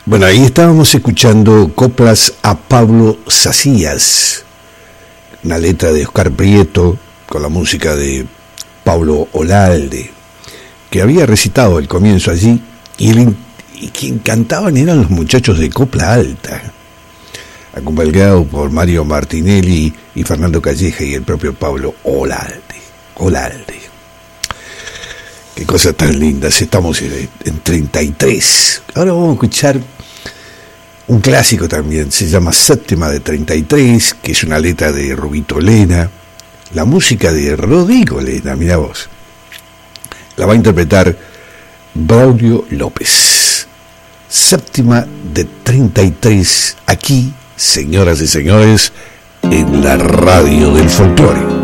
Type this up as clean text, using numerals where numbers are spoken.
Bueno, ahí estábamos escuchando coplas a Pablo Sacías, una letra de Oscar Prieto con la música de Pablo Olalde, que había recitado el comienzo allí, y quien cantaban eran los muchachos de Copla Alta, acompañado por Mario Martinelli y Fernando Calleja y el propio Pablo Olalde. Qué cosa tan linda, estamos en 33. Ahora vamos a escuchar un clásico también, se llama Séptima de 33, que es una letra de Rubito Lena, la música de Rodrigo Lena, mira vos. La va a interpretar Braulio López. Séptima de 33, aquí, señoras y señores, en la radio del folclore.